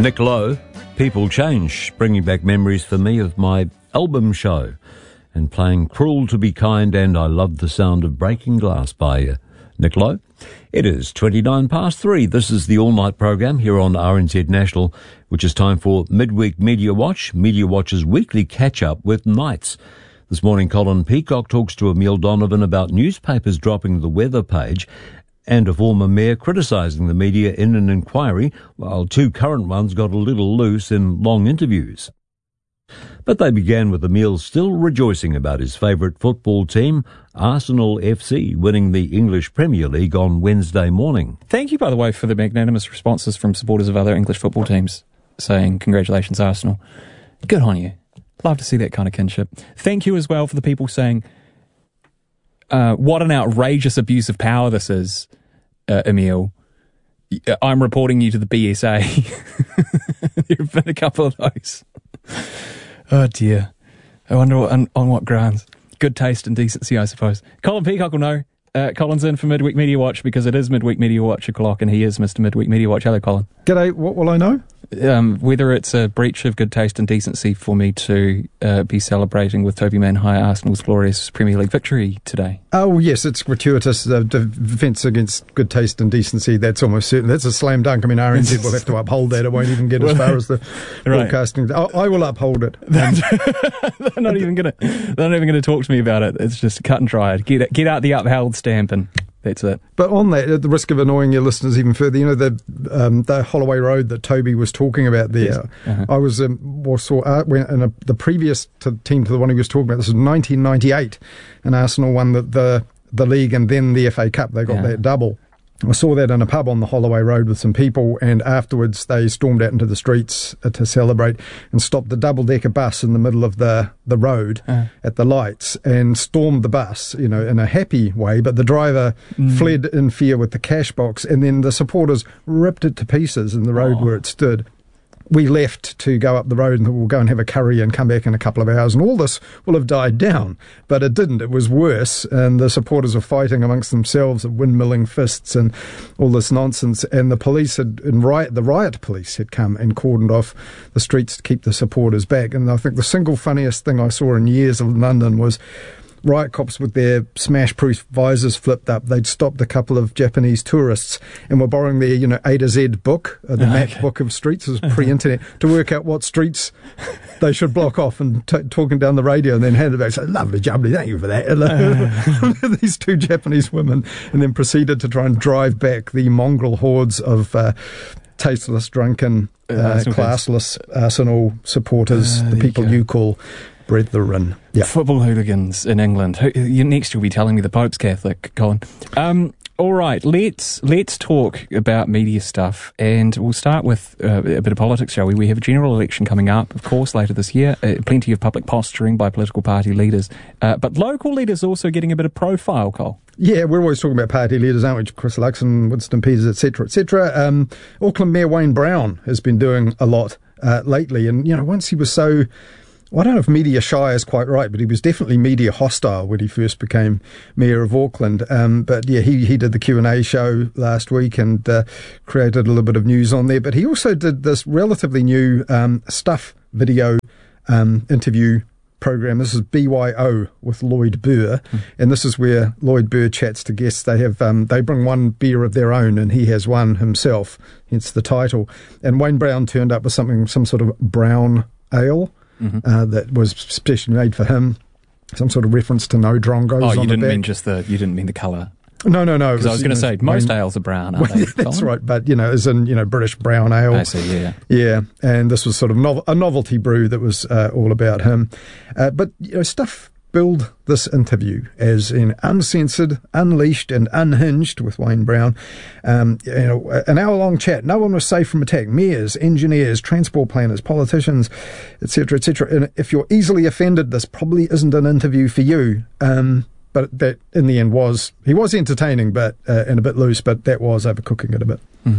Nick Lowe, People Change, bringing back memories for me of my album show and playing Cruel to Be Kind and I Love the Sound of Breaking Glass by Nick Lowe. It is 3:29. This is the all-night program here on RNZ National, which is time for Midweek Media Watch, Media Watch's weekly catch-up with Nights. This morning, Colin Peacock talks to Emile Donovan about newspapers dropping the weather page and a former mayor criticising the media in an inquiry, while two current ones got a little loose in long interviews. But they began with Emile still rejoicing about his favourite football team, Arsenal FC, winning the English Premier League on Wednesday morning. Thank you, by the way, for the magnanimous responses from supporters of other English football teams saying, congratulations, Arsenal. Good on you. Love to see that kind of kinship. Thank you as well for the people saying, what an outrageous abuse of power this is, Emile. I'm reporting you to the BSA. There have been a couple of those. Oh dear. I wonder on what grounds. Good taste and decency, I suppose. Colin Peacock will know. Colin's in for Midweek Media Watch because it is Midweek Media Watch o'clock and he is Mr. Midweek Media Watch. Hello, Colin. G'day, what will I know? Whether it's a breach of good taste and decency for me to be celebrating with Toby Manhire Arsenal's glorious Premier League victory today. Oh, yes, it's gratuitous. Defence against good taste and decency, that's almost certain. That's a slam dunk. I mean, RNZ will have to uphold that. It won't even get as far as the broadcasting. I will uphold it. They're not even going to talk to me about it. It's just cut and dried. Get out the upheld stamp and that's it. But on that, at the risk of annoying your listeners even further, you know, the Holloway Road that Toby was talking about there, yes. I was the previous team to the one he was talking about, this was 1998, and Arsenal won the league and then the FA Cup. They got that double. I saw that in a pub on the Holloway Road with some people, and afterwards they stormed out into the streets to celebrate and stopped the double-decker bus in the middle of the road at the lights and stormed the bus, you know, in a happy way, but the driver fled in fear with the cash box, and then the supporters ripped it to pieces in the road where it stood. We left to go up the road and we'll go and have a curry and come back in a couple of hours, and all this will have died down. But it didn't. It was worse, and the supporters were fighting amongst themselves, windmilling fists and all this nonsense. And the police the riot police had come and cordoned off the streets to keep the supporters back. And I think the single funniest thing I saw in years of London was riot cops with their smash-proof visors flipped up. They'd stopped a couple of Japanese tourists and were borrowing their, A to Z book, the map book of streets, it was pre-internet, to work out what streets they should block off, and talking down the radio, and then handed back, so lovely jubbly, thank you for that. These two Japanese women, and then proceeded to try and drive back the mongrel hordes of tasteless, drunken, classless Arsenal supporters, the people you call brethren. Yep. Football hooligans in England. Next you'll be telling me the Pope's Catholic, Colin. All right, let's talk about media stuff, and we'll start with a bit of politics, shall we? We have a general election coming up, of course, later this year. Plenty of public posturing by political party leaders, but local leaders also getting a bit of profile, Cole. Yeah, we're always talking about party leaders, aren't we? Chris Luxon, Winston Peters, etc., etc. Auckland Mayor Wayne Brown has been doing a lot lately, and once he was so, I don't know if media shy is quite right, but he was definitely media hostile when he first became Mayor of Auckland. But yeah, he did the Q&A show last week and created a little bit of news on there. But he also did this relatively new Stuff video interview program. This is BYO with Lloyd Burr, and this is where Lloyd Burr chats to guests. They have they bring one beer of their own, and he has one himself, hence the title. And Wayne Brown turned up with some sort of brown ale. That was specially made for him. Some sort of reference to no drongos. Oh, you didn't mean the colour. No. Because I was going to say most ales are brown, aren't they? That's right, but as in British brown ale. I see, yeah. Yeah, and this was sort of a novelty brew that was all about him. But Stuff billed this interview as in uncensored, unleashed and unhinged with Wayne Brown. An hour-long chat. No one was safe from attack. Mayors, engineers, transport planners, politicians, etc., etc. And if you're easily offended, this probably isn't an interview for you. But that, in the end, he was entertaining, but and a bit loose, but that was overcooking it a bit.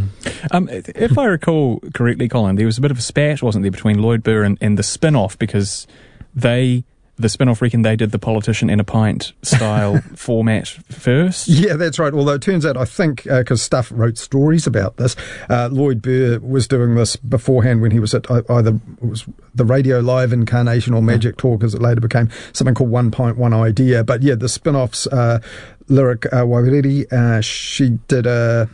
If I recall correctly, Colin, there was a bit of a spat, wasn't there, between Lloyd Burr and the Spin-Off, because they the spin-off reckon they did the Politician and a Pint style format first. Yeah, that's right. Although it turns out, I think, because Stuff wrote stories about this, Lloyd Burr was doing this beforehand when he was at either it was the Radio Live incarnation or Magic Talk, as it later became, something called 1 Pint, 1 Idea. But yeah, the spin-offs, Lyric Wairere, she did a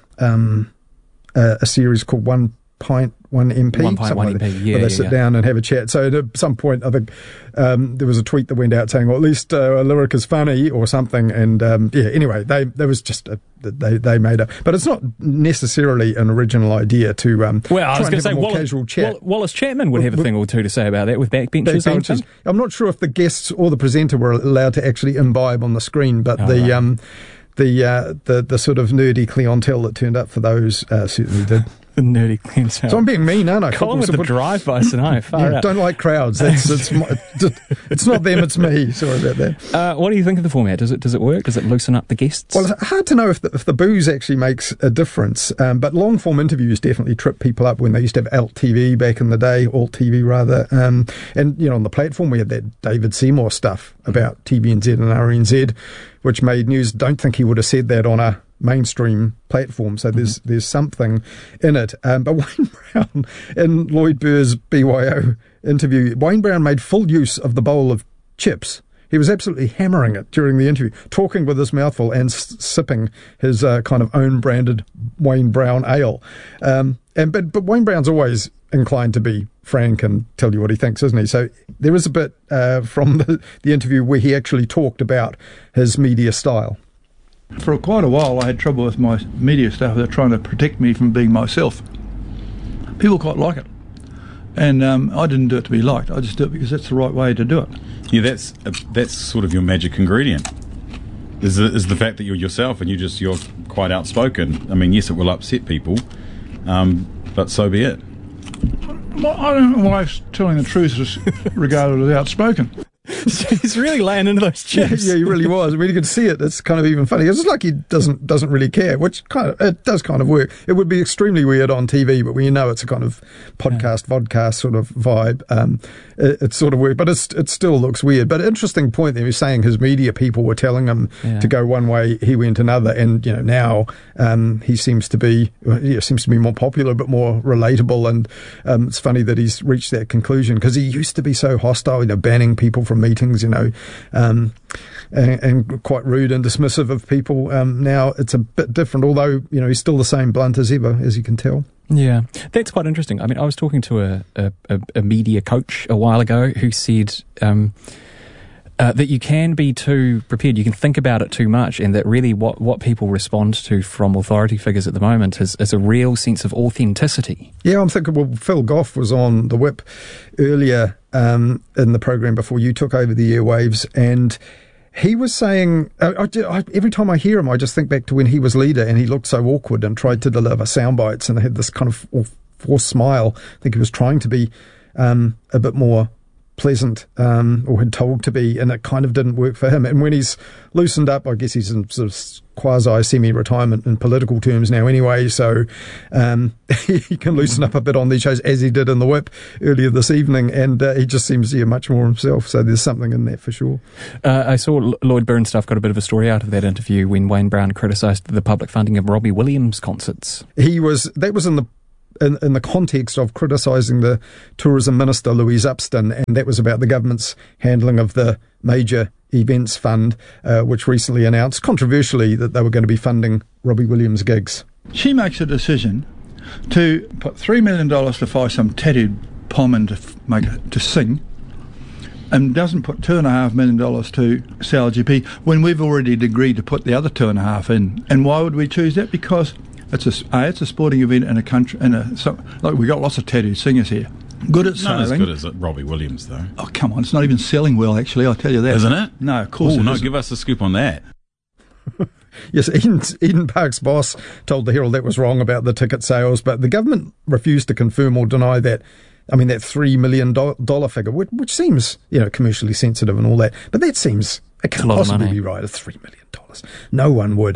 series called 1 Pint, 1 MP. 1 Pint, 1 MP, yeah. Where they sit down and have a chat. So at some point, I think there was a tweet that went out saying, well, at least Lyric is funny or something. And anyway, there was just they made up. But it's not necessarily an original idea to I was going to say, casual chat. Wallace Chapman would have a thing or two to say about that with backbenchers. Backbenchers. I'm not sure if the guests or the presenter were allowed to actually imbibe on the screen, but the sort of nerdy clientele that turned up for those certainly did. The nerdy clientele. So I'm being mean, aren't I? Colin with the drive-by, so no, far out. Don't like crowds. It's not them, it's me. Sorry about that. What do you think of the format? Does it work? Does it loosen up the guests? Well, it's hard to know if the booze actually makes a difference. But long-form interviews definitely trip people up when they used to have Alt TV back in the day, Alt TV rather. And, on the platform we had that David Seymour stuff about TVNZ and RNZ, which made news. Don't think he would have said that on a mainstream platform, so there's something in it. But Wayne Brown, in Lloyd Burr's BYO interview, Wayne Brown made full use of the bowl of chips. He was absolutely hammering it during the interview, talking with his mouthful and sipping his kind of own branded Wayne Brown ale. But Wayne Brown's always inclined to be frank and tell you what he thinks, isn't he? So there is a bit from the interview where he actually talked about his media style. For quite a while I had trouble with my media staff. They're trying to protect me from being myself. People quite like it. And I didn't do it to be liked. I just do it because that's the right way to do it. Yeah, that's sort of your magic ingredient. Is the fact that you're yourself and you're quite outspoken. I mean, yes, it will upset people, but so be it. Well, I don't know why telling the truth is regarded as outspoken. He's really laying into those chips. Yeah, he really was. I mean, you can see it. It's kind of even funny. It's just like he doesn't really care, which it does kind of work. It would be extremely weird on TV, but when you know it's a kind of vodcast sort of vibe, it sort of works. But it still looks weird. But interesting point there. He was saying his media people were telling him to go one way, he went another, and now he seems to be more popular, but more relatable. And it's funny that he's reached that conclusion because he used to be so hostile, banning people from meetings, and quite rude and dismissive of people. Now it's a bit different, although he's still the same blunt as ever, as you can tell. Yeah, that's quite interesting. I mean, I was talking to a media coach a while ago who said that you can be too prepared, you can think about it too much, and that really what people respond to from authority figures at the moment is a real sense of authenticity. Yeah, I'm thinking, Phil Goff was on The Whip earlier in the program before you took over the airwaves, and he was saying, every time I hear him, I just think back to when he was leader and he looked so awkward and tried to deliver sound bites and had this kind of forced smile. I think he was trying to be a bit more pleasant, or had told to be, and it kind of didn't work for him. And when he's loosened up, I guess he's in sort of quasi-semi-retirement in political terms now anyway, so he can loosen up a bit on these shows, as he did in The Whip earlier this evening, and he just seems much more himself, so there's something in there for sure. I saw Lloyd Burr and stuff got a bit of a story out of that interview when Wayne Brown criticised the public funding of Robbie Williams concerts. That was in the context of criticising the Tourism Minister, Louise Upston, and that was about the government's handling of the Major Events Fund, which recently announced, controversially, that they were going to be funding Robbie Williams gigs. She makes a decision to put $3 million to fire some tattooed pomman to sing, and doesn't put $2.5 million to CLGP when we've already agreed to put the other $2.5 in. And why would we choose that? Because it's a sporting event in a country, like we got lots of tattooed singers here. Good at sailing. Not as good as Robbie Williams, though. Oh, come on, it's not even selling well, actually, I'll tell you that. Isn't it? No, of course it isn't. Give us a scoop on that. Yes, Eden Park's boss told the Herald that was wrong about the ticket sales, but the government refused to confirm or deny that. I mean, that $3 million figure, which seems, commercially sensitive and all that, but that seems, it can't possibly be right, $3 million. No one would.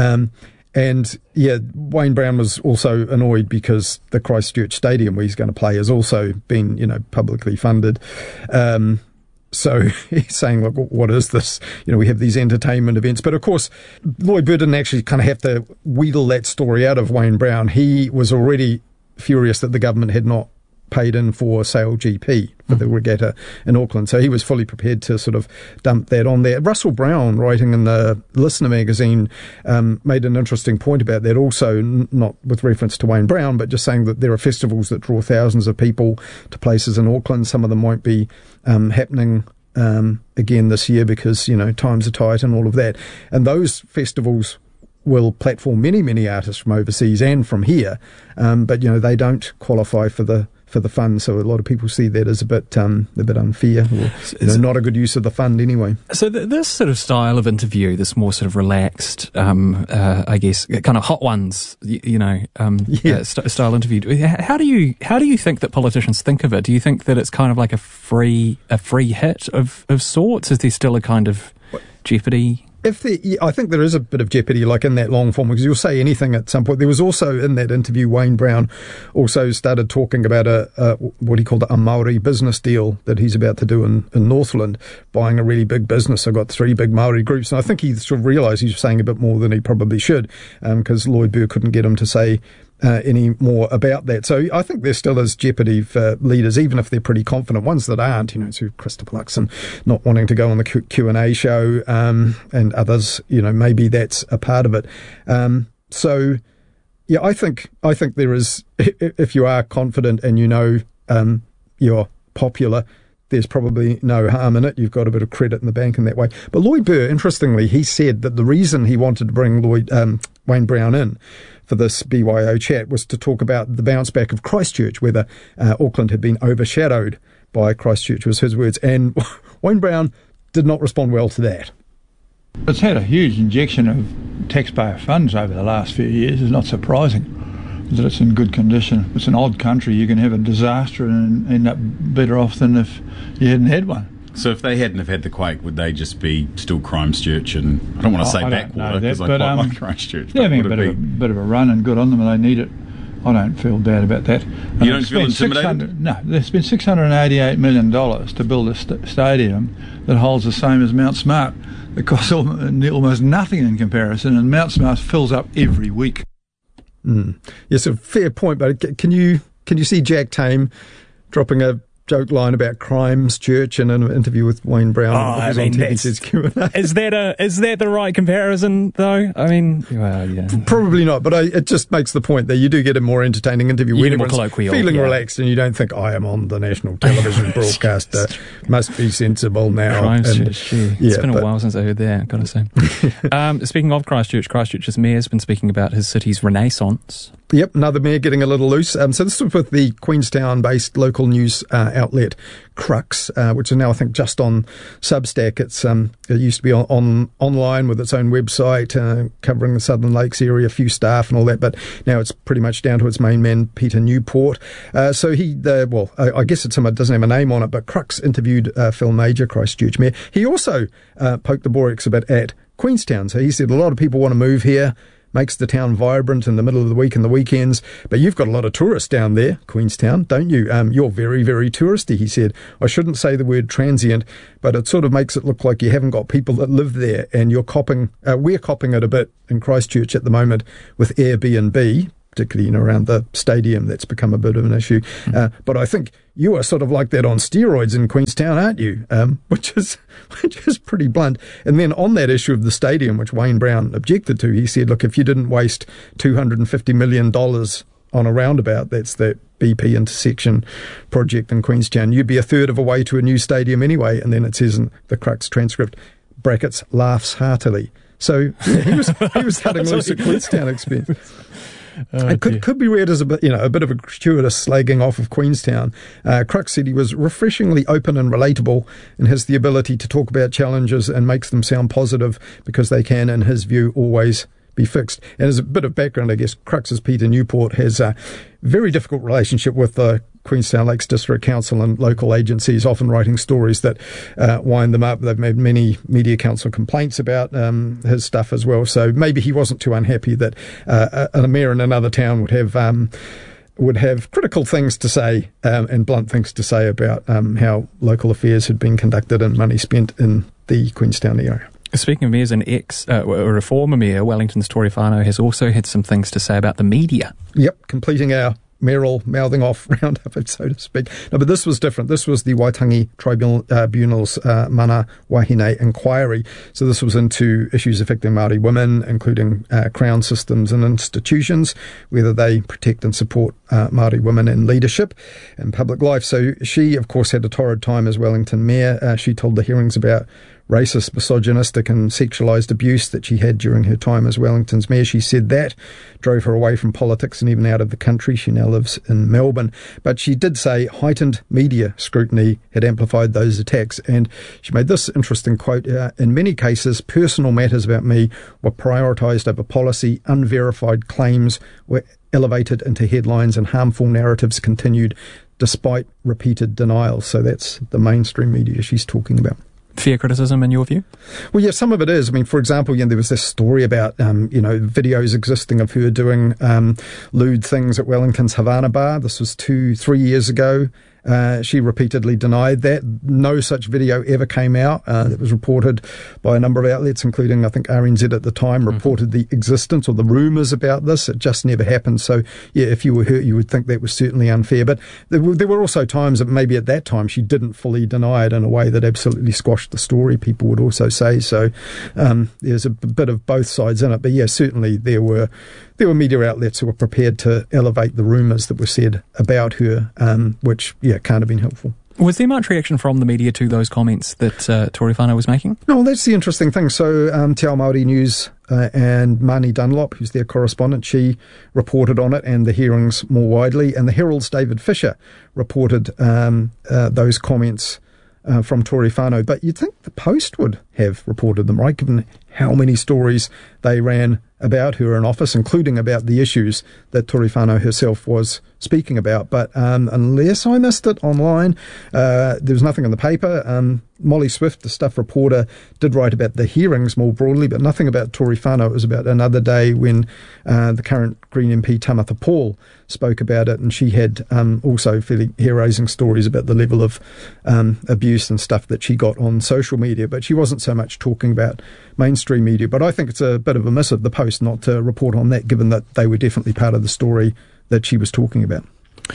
And yeah, Wayne Brown was also annoyed because the Christchurch Stadium where he's going to play has also been, publicly funded. So he's saying, look, what is this? We have these entertainment events. But of course, Lloyd Byrne didn't actually kind of have to wheedle that story out of Wayne Brown. He was already furious that the government had not paid in for Sail GP for the regatta in Auckland. So he was fully prepared to sort of dump that on there. Russell Brown, writing in the Listener magazine, made an interesting point about that also, not with reference to Wayne Brown, but just saying that there are festivals that draw thousands of people to places in Auckland. Some of them won't be happening again this year because, times are tight and all of that. And those festivals will platform many artists from overseas and from here, but they don't qualify for the fund, so a lot of people see that as a bit unfair, or not a good use of the fund anyway. So this sort of style of interview, this more sort of relaxed, I guess, kind of hot ones, style interview. How do you think that politicians think of it? Do you think that it's kind of like a free hit of sorts? Is there still a kind of jeopardy? I think there is a bit of jeopardy, like in that long form, because you'll say anything at some point. There was also in that interview, Wayne Brown also started talking about what he called a Maori business deal that he's about to do in Northland, buying a really big business. I've got 3 big Maori groups, and I think he sort of realised he was saying a bit more than he probably should, because Lloyd Byrne couldn't get him to say any more about that. So I think there still is jeopardy for leaders, even if they're pretty confident. Ones that aren't, so Christopher Luxon not wanting to go on the Q&A show, and others, maybe that's a part of it. So yeah, I think there is, if you are confident and you're popular, there's probably no harm in it. You've got a bit of credit in the bank in that way. But Lloyd Byrne, interestingly, he said that the reason he wanted to bring Wayne Brown in for this BYO chat was to talk about the bounce back of Christchurch, whether Auckland had been overshadowed by Christchurch, was his words. And Wayne Brown did not respond well to that. It's had a huge injection of taxpayer funds over the last few years. It's not surprising that it's in good condition. It's an odd country. You can have a disaster and end up better off than if you hadn't had one. So if they hadn't have had the quake, would they just be still Christchurch? And I don't want to say backwater because I quite like Christchurch. They're having a bit of a run, and good on them, and they need it. I don't feel bad about that. You don't feel intimidated? No, they spent $688 million to build a stadium that holds the same as Mount Smart. It costs almost nothing in comparison, and Mount Smart fills up every week. Yes, a fair point, but can you see Jack Tame dropping a joke line about Christchurch in an interview with Wayne Brown? Is that the right comparison, though? I mean, well, yeah. Probably not, but it just makes the point that you do get a more entertaining interview when everyone's feeling relaxed and you don't think, I am on the national television broadcaster, must be sensible now. Christchurch, it's been a while since I heard that, I've got to say. Speaking of Christchurch's mayor's been speaking about his city's renaissance. Yep, another mayor getting a little loose. So this was with the Queenstown-based local news outlet Crux, which is now, I think, just on Substack. It used to be online with its own website, covering the Southern Lakes area, a few staff and all that, but now it's pretty much down to its main man, Peter Newport. So he, I guess it doesn't have a name on it, but Crux interviewed Phil Major, Christchurch mayor. He also poked the Borex a bit at Queenstown. So he said a lot of people want to move here, makes the town vibrant in the middle of the week and the weekends. But you've got a lot of tourists down there, Queenstown, don't you? You're very, very touristy, he said. I shouldn't say the word transient, but it sort of makes it look like you haven't got people that live there, and we're copping it a bit in Christchurch at the moment with Airbnb, particularly around the stadium. That's become a bit of an issue. But I think you are sort of like that on steroids in Queenstown, aren't you? Which is pretty blunt. And then on that issue of the stadium, which Wayne Brown objected to, he said, look, if you didn't waste $250 million on a roundabout, that's that BP intersection project in Queenstown, you'd be a third of a way to a new stadium anyway. And then it says in the Crux transcript, brackets, laughs heartily. So yeah, he was cutting loose at Queenstown expense. It could be read as a bit of a gratuitous slagging off of Queenstown. Crux said he was refreshingly open and relatable and has the ability to talk about challenges and makes them sound positive because they can, in his view, always be fixed. And as a bit of background, I guess, Crux's Peter Newport has a very difficult relationship with the Queenstown Lakes District Council and local agencies, often writing stories that wind them up. They've made many media council complaints about his stuff as well. So maybe he wasn't too unhappy that a mayor in another town would have would have critical things to say and blunt things to say about how local affairs had been conducted and money spent in the Queenstown area. Speaking of mayors, an or a former mayor, Wellington's Tory whānau, has also had some things to say about the media. Yep, completing our mayoral mouthing off roundup, so to speak. No, but this was different. This was the Waitangi Tribunal's Mana Wahine inquiry. So this was into issues affecting Māori women, including Crown systems and institutions, whether they protect and support Māori women in leadership and public life. So she, of course, had a torrid time as Wellington mayor. She told the hearings about racist, misogynistic and sexualised abuse that she had during her time as Wellington's mayor. She said that drove her away from politics and even out of the country. She now lives in Melbourne. But she did say heightened media scrutiny had amplified those attacks. And she made this interesting quote, in many cases, personal matters about me were prioritised over policy. Unverified claims were elevated into headlines and harmful narratives continued despite repeated denials. So that's the mainstream media she's talking about. Fair criticism in your view? Well, yeah, some of it is. I mean, for example, there was this story about, videos existing of her doing lewd things at Wellington's Havana Bar. This was 2-3 years ago. She repeatedly denied that. No such video ever came out. It was reported by a number of outlets, including, I think, RNZ at the time, reported the existence or the rumours about this. It just never happened. So, yeah, if you were her, you would think that was certainly unfair. But there were also times that maybe at that time she didn't fully deny it in a way that absolutely squashed the story, people would also say. So there's a bit of both sides in it. But, yeah, certainly there were media outlets who were prepared to elevate the rumours that were said about her, which, can't have been helpful. Was there much reaction from the media to those comments that Tory whānau was making? No, that's the interesting thing. So Te Ao Māori News and Marnie Dunlop, who's their correspondent, she reported on it and the hearings more widely. And the Herald's David Fisher reported those comments from Tory whānau. But you'd think the Post would have reported them, right, given how many stories they ran about her in office, including about the issues that Tory whānau herself was speaking about. But unless I missed it online, there was nothing in the paper. Molly Swift, the Stuff reporter, did write about the hearings more broadly, but nothing about Tory whānau. It was about another day when the current Green MP Tamatha Paul spoke about it, and she had also fairly hair-raising stories about the level of abuse and stuff that she got on social media, but she wasn't so much talking about mainstream media. But I think it's a bit of a miss of the Post not to report on that, given that they were definitely part of the story that she was talking about.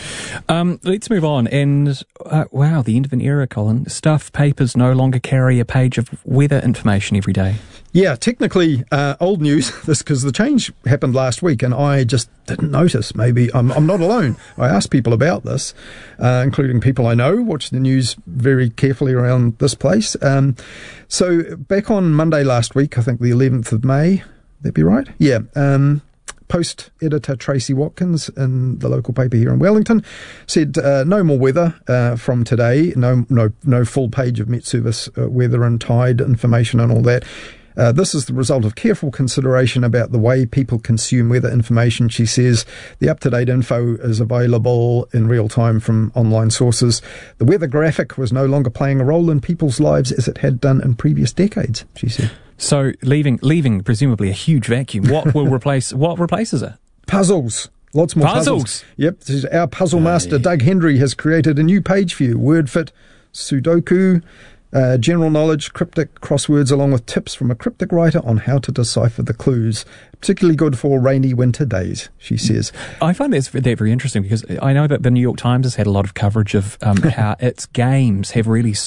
Let's move on. And wow, the end of an era, Colin. Stuff papers no longer carry a page of weather information every day. Yeah, technically old news, this because the change happened last week and I just didn't notice. Maybe I'm not alone. I asked people about this, including people I know, watch the news very carefully around this place. So back on Monday last week, I think the 11th of May, that'd be right? Yeah. Post editor Tracy Watkins in the local paper here in Wellington said no more weather from today. No full page of Met Service weather and tide information and all that. This is the result of careful consideration about the way people consume weather information, she says. The up-to-date info is available in real time from online sources. The weather graphic was no longer playing a role in people's lives as it had done in previous decades, she said. So leaving presumably a huge vacuum. What replaces it? Puzzles. Lots more puzzles. Yep. Our puzzle master, Doug Hendry, has created a new page for you. WordFit, Sudoku, general knowledge, cryptic crosswords, along with tips from a cryptic writer on how to decipher the clues. Particularly good for rainy winter days, she says. I find that very interesting because I know that the New York Times has had a lot of coverage of how its games have really